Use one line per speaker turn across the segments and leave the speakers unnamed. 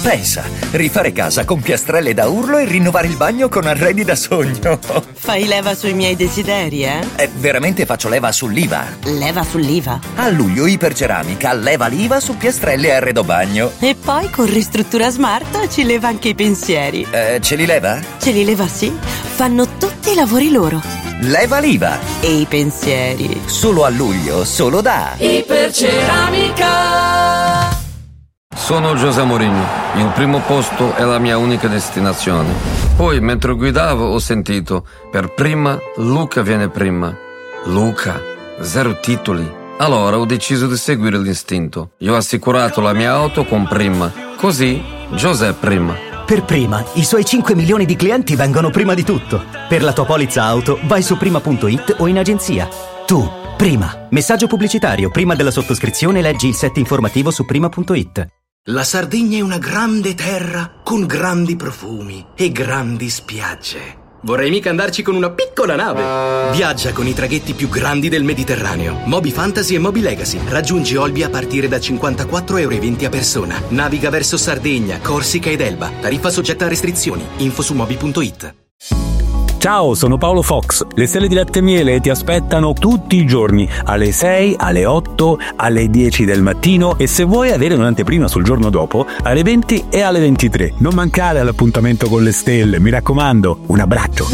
Pensa, rifare casa con piastrelle da urlo e rinnovare il bagno con arredi da sogno.
Fai leva sui miei desideri, eh?
Veramente faccio leva sull'IVA.
Leva sull'IVA?
A luglio Iperceramica leva l'IVA su piastrelle e arredo bagno.
E poi con Ristruttura Smart ci leva anche i pensieri.
Ce li leva?
Ce li leva, sì. Fanno tutti i lavori loro.
Leva l'IVA.
E i pensieri.
Solo a luglio, solo da
Iperceramica.
Sono José Mourinho, il primo posto è la mia unica destinazione. Poi, mentre guidavo, ho sentito, per prima, Luca viene prima. Luca, 0 titoli. Allora ho deciso di seguire l'istinto. Io ho assicurato la mia auto con Prima. Così, José prima.
Per Prima, i suoi 5 milioni di clienti vengono prima di tutto. Per la tua polizza auto, vai su prima.it o in agenzia. Tu, Prima. Messaggio pubblicitario. Prima della sottoscrizione leggi il set informativo su prima.it.
La Sardegna è una grande terra con grandi profumi e grandi spiagge. Vorrei mica andarci con una piccola nave. Viaggia con i traghetti più grandi del Mediterraneo. Moby Fantasy e Moby Legacy. Raggiungi Olbia a partire da 54,20 € a persona. Naviga verso Sardegna, Corsica ed Elba. Tariffa soggetta a restrizioni. Info su moby.it.
Ciao, sono Paolo Fox. Le stelle di latte e miele ti aspettano tutti i giorni, alle 6, alle 8, alle 10 del mattino e se vuoi avere un'anteprima sul giorno dopo, alle 20 e alle 23. Non mancare all'appuntamento con le stelle, mi raccomando. Un abbraccio.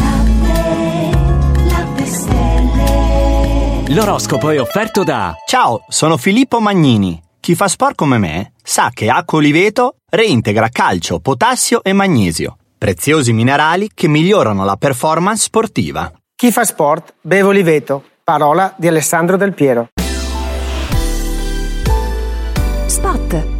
L'oroscopo è offerto da... Ciao, sono Filippo Magnini. Chi fa sport come me sa che acqua Oliveto reintegra calcio, potassio e magnesio. Preziosi minerali che migliorano la performance sportiva.
Chi fa sport beve Oliveto. Parola di Alessandro Del Piero.
Spot.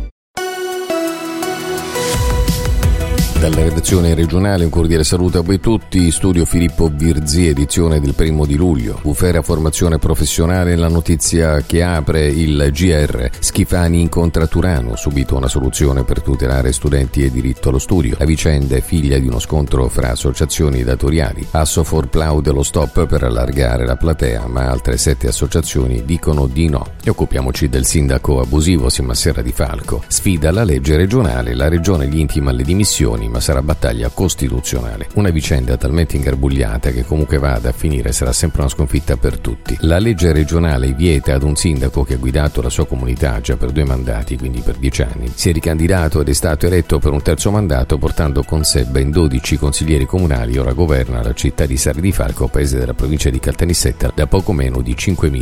Dalla redazione regionale un cordiale saluto a voi tutti. Studio Filippo Virzi, edizione del 1 di luglio. Bufera formazione professionale, la notizia che apre il GR. Schifani incontra Turano, subito una soluzione per tutelare studenti e diritto allo studio. La vicenda è figlia di uno scontro fra associazioni datoriali. Assofor plaude lo stop per allargare la platea, ma altre 7 associazioni dicono di no. E occupiamoci del sindaco abusivo Massera Di Falco. Sfida la legge regionale, la regione gli intima le dimissioni, ma sarà battaglia costituzionale. Una vicenda talmente ingarbugliata che comunque vada a finire sarà sempre una sconfitta per tutti. La legge regionale vieta ad un sindaco che ha guidato la sua comunità già per 2 mandati, quindi per 10 anni, si è ricandidato ed è stato eletto per un 3° mandato portando con sé ben 12 consiglieri comunali. Ora governa la città di Sarri di Falco, paese della provincia di Caltanissetta, da poco meno di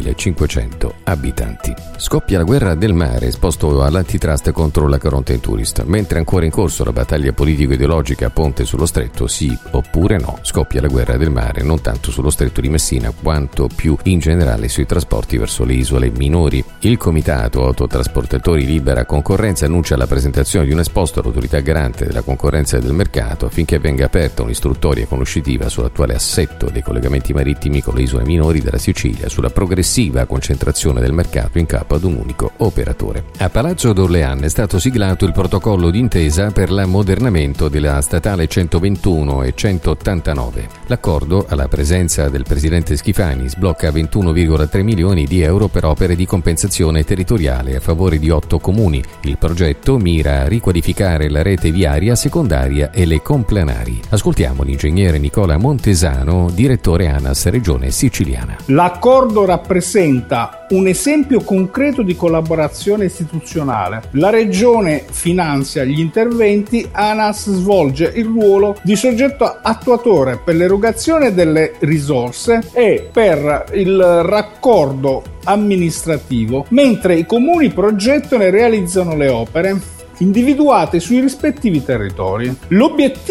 5.500 abitanti. Scoppia la guerra del mare, esposto all'antitrust contro la Caronte in Tourist. Mentre ancora in corso la battaglia politico-ideologica Ponte sullo Stretto, sì oppure no, scoppia la guerra del mare non tanto sullo Stretto di Messina quanto più in generale sui trasporti verso le isole minori. Il comitato Autotrasportatori Libera Concorrenza annuncia la presentazione di un esposto all'autorità garante della concorrenza e del mercato affinché venga aperta un'istruttoria conoscitiva sull'attuale assetto dei collegamenti marittimi con le isole minori della Sicilia, sulla progressiva concentrazione del mercato in capo ad un unico operatore. A Palazzo d'Orléans è stato siglato il protocollo d'intesa per l'ammodernamento della statale 121 e 189. L'accordo, alla presenza del presidente Schifani, sblocca 21,3 milioni di euro per opere di compensazione territoriale a favore di 8 comuni. Il progetto mira a riqualificare la rete viaria secondaria e le complanari. Ascoltiamo l'ingegnere Nicola Montesano, direttore ANAS Regione Siciliana.
L'accordo rappresenta un esempio concreto di collaborazione istituzionale. La Regione finanzia gli interventi, ANAS svolge il ruolo di soggetto attuatore per l'erogazione delle risorse e per il raccordo amministrativo, mentre i comuni progettano e realizzano le opere individuate sui rispettivi territori. L'obiettivo